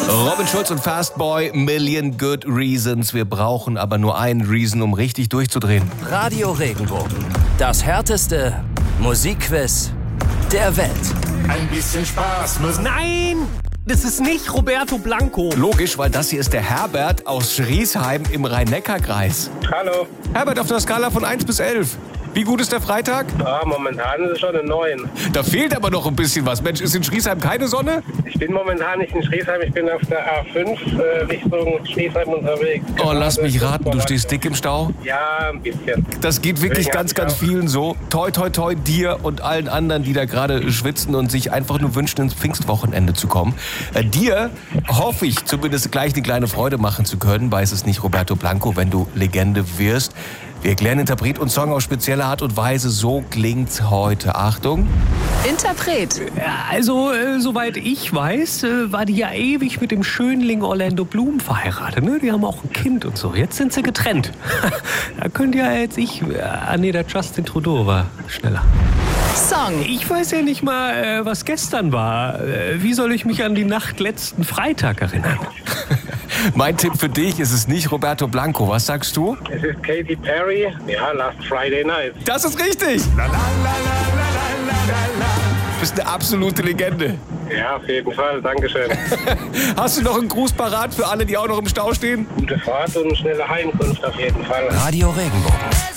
Robin Schulz und Fastboy, Million Good Reasons. Wir brauchen aber nur einen Reason, um richtig durchzudrehen. Radio Regenbogen. Das härteste Musikquiz der Welt. Ein bisschen Spaß muss... Nein! Das ist nicht Roberto Blanco. Logisch, weil das hier ist der Herbert aus Schriesheim im Rhein-Neckar-Kreis. Hallo. Herbert, auf der Skala von 1 bis 11. Wie gut ist der Freitag? Ja, momentan ist es schon eine 9. Da fehlt aber noch ein bisschen was. Mensch, ist in Schriesheim keine Sonne? Ich bin momentan nicht in Schriesheim, ich bin auf der A5 Richtung Schriesheim unterwegs. Oh, lass mich raten, du stehst dick im Stau? Ja, ein bisschen. Das geht wirklich ganz vielen so. Toi, toi, toi, dir und allen anderen, die da gerade schwitzen und sich einfach nur wünschen, ins Pfingstwochenende zu kommen. Dir hoffe ich zumindest gleich eine kleine Freude machen zu können, weil es ist nicht Roberto Blanco, wenn du Legende wirst. Wir erklären Interpret und Song auf spezielle Art und Weise. So klingt's heute. Achtung. Interpret. Also, soweit ich weiß, war die ja ewig mit dem Schönling Orlando Bloom verheiratet. Ne? Die haben auch ein Kind und so. Jetzt sind sie getrennt. Da könnt ihr als ich... der Justin Trudeau war schneller. Song. Ich weiß ja nicht mal, was gestern war. Wie soll ich mich an die Nacht letzten Freitag erinnern? Mein Tipp für dich ist es nicht Roberto Blanco. Was sagst du? Es ist Katy Perry. Ja, Last Friday Night. Das ist richtig. Du bist eine absolute Legende. Ja, auf jeden Fall. Dankeschön. Hast du noch einen Gruß parat für alle, die auch noch im Stau stehen? Gute Fahrt und schnelle Heimkunft auf jeden Fall. Radio Regenbogen.